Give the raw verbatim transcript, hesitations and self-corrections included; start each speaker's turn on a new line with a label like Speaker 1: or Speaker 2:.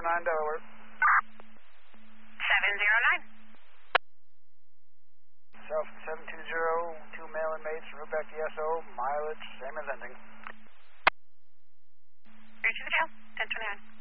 Speaker 1: nine Delaware.
Speaker 2: seven zero nine.
Speaker 1: South seven two zero, two male inmates, route back to S O, mileage, same as ending.
Speaker 2: Reach the tail, ten twenty-nine.